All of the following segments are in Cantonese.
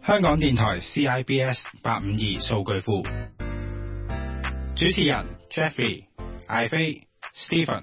香港電台 CIBS 852數據庫，主持人 Jeffrey、艾飛、Stephen。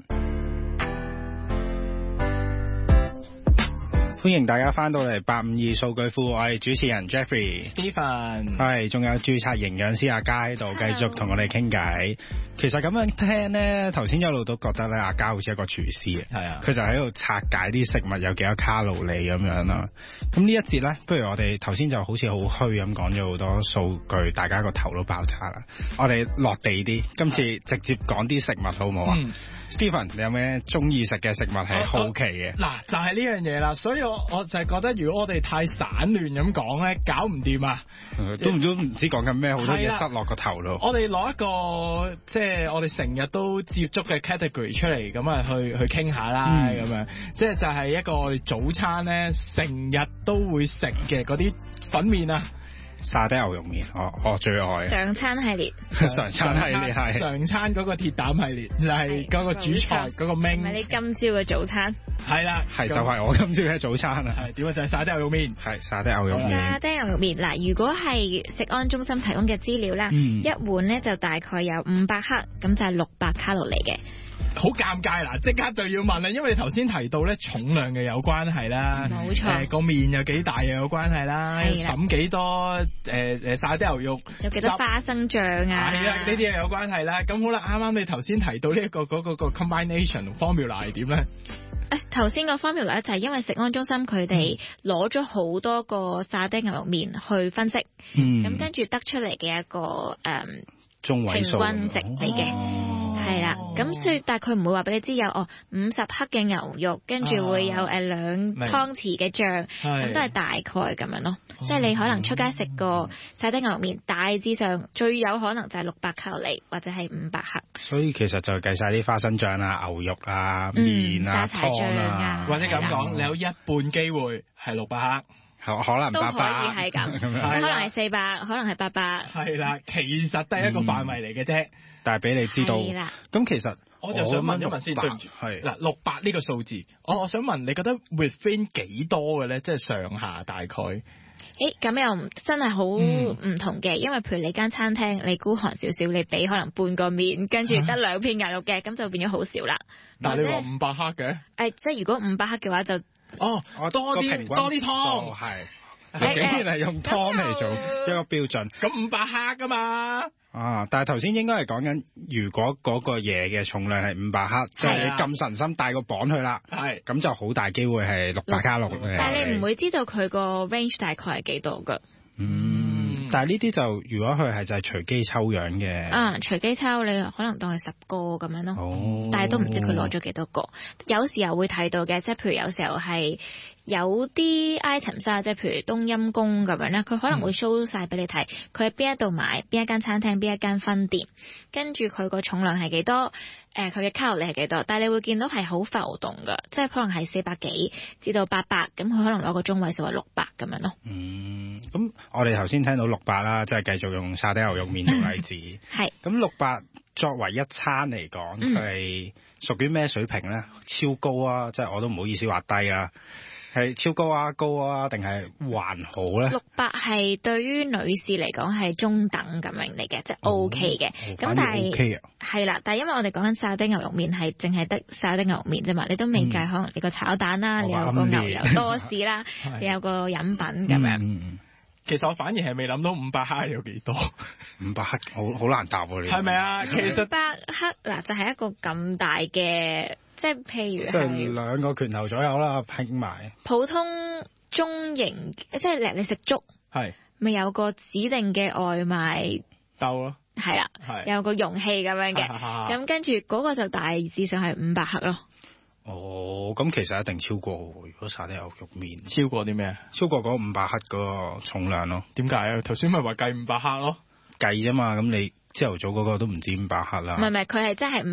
歡迎大家翻到嚟852數據庫，我係主持人 Jeffrey、Stephen， 係仲有註冊營養師阿嘉喺度，繼續同我哋傾偈。其實咁樣聽咧，頭先一路都覺得咧，阿嘉好似一個廚師嘅，係啊，佢就喺度拆解啲食物有幾多卡路里咁樣啦。咁呢一節咧，不如我哋頭先就好似好虛咁講咗好多數據，大家個頭都爆炸啦。我哋落地啲，今次直接講啲食物好唔好啊？Stephen， 你有咩中意食嘅食物係好奇嘅？ 嗱，就係呢樣嘢啦，所以我就係覺得，如果我哋太散亂咁講咧，搞唔掂啊！ 都唔知講緊咩，好多嘢塞落個頭度。 我哋攞一個即係我哋成日都接觸嘅 category 出嚟，咁啊去傾下啦，咁樣即係就係一個早餐咧，成日都會食嘅嗰啲粉麵啊。 沙爹牛肉麵，我最愛上餐系列， 上餐系列係上餐嗰個鐵膽系列，就係嗰個主菜嗰個 main。 唔係你今朝嘅早餐。 係啦， 係就係我今朝嘅早餐啊。 係點啊？就係沙爹牛肉麵。 係沙爹牛肉麵。 沙爹牛肉麵嗱，如果係食安中心提供嘅資料啦，一碗咧就大概有500克，咁就係600卡路里嘅。 好尷尬啦！即刻就要問啦，因為你頭先提到咧重量嘅有關係啦， 冇錯， 個麵有幾大又有關係啦，揼幾多沙爹牛肉， 有幾多花生醬啊？ 係啊，呢啲又有關係啦。咁好啦，啱啱你頭先提到呢一個嗰個 combination formula 係點咧？ 頭先個 formula 就係因為食安中心佢哋攞咗好多個沙爹牛肉麵去分析，咁跟住得出嚟嘅一個中位數平均值嚟嘅。係啦，咁所以但係佢唔會話俾你知有50克嘅牛肉，跟住會有2湯匙嘅醬，咁都係大概咁樣咯。即係你可能出街食個沙爹牛肉麵，大致上最有可能就係600卡路里或者係500克。 所以其實就計晒啲花生醬啊、牛肉啊、麵啊、 沙茶醬啊， 或者咁講，你有一半機會係600克。 可能800 都可以係咁，可能係400，可能係800。 係啦，其實都係一個範圍嚟嘅啫。 但係俾你知道，咁其實我就想問一問先，對唔住，係嗱600呢個數字，我想問你覺得 within 幾多嘅咧？即係上下大概？ 咁又真係好唔同嘅，因為譬如你間餐廳，你孤寒少少，你俾可能半個麵，跟住得2片牛肉嘅，咁就變咗好少啦。 但係你話500克嘅？ 即係如果500克嘅話就多啲湯係。竟然係用湯嚟做一個標準， 咁500克噶嘛？ 但係頭先應該係講緊，如果嗰個嘢嘅重量係500克，即係你咁神心帶個磅去啦，咁就好大機會係600卡路里。 但係你唔會知道佢個 range 大概係幾多㗎？ 但係呢啲就如果佢係就係隨機抽樣嘅， 隨機抽你可能當係10個咁樣咯，但係都唔知佢攞咗幾多個。有時候會睇到嘅，即係譬如有時候係有啲 items 啊，即係譬如冬陰功咁樣咧，佢可能會 show 晒俾你睇，佢喺邊一度買，邊一間餐廳，邊一間分店，跟住佢個重量係幾多，佢嘅卡路里係幾多，但係你會見到係好浮動㗎，即係可能係400幾至到800，咁佢可能攞個中位數係600咁樣咯。 咁我哋頭先聽到600啦，即係繼續用沙爹牛肉麵做例子。 係。咁 600作為一餐嚟講，佢係屬於咩水平咧？超高啊！即係我都唔好意思話低啊。係超高啊、高啊，定係還好咧？600 係對於女士嚟講係中等咁樣嚟嘅，即係 OK 嘅。咁但係係啦，但係因為我哋講緊沙爹牛肉麵係淨係得沙爹牛肉麵啫嘛，你都未計可能你個炒蛋啦，你有個牛油多士啦，你有個飲品咁樣。 其實我反而係未諗到500克有幾多 ？500克好難答喎，你係咪啊？其實 500克嗱就係一個咁大嘅。即係譬如即係2個拳頭左右啦，拼埋。 普通中型，即係你食粥，係咪有個指定嘅外賣兜咯？ 係啦，有個容器咁樣嘅，咁跟住嗰個就大致上係500克咯。 咁其實一定超過喎。如果沙爹牛肉麵超過啲咩？ 超過嗰500克嗰個重量咯。 點解啊？頭先咪話計500克咯， 計啫嘛。咁你朝頭早嗰個都唔止500克啦。 唔係，佢係真係